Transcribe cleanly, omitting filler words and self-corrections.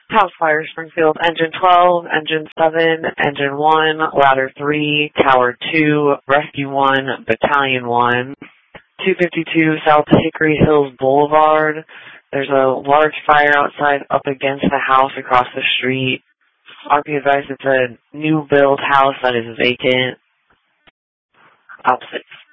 House fire, Springfield, engine 12, engine 7, engine 1, ladder 3, tower 2, rescue 1, battalion 1, 252 South Hickory Hills Boulevard. There's a large fire outside up against the house across the street. RP advised it's a new build house that is vacant. Opposite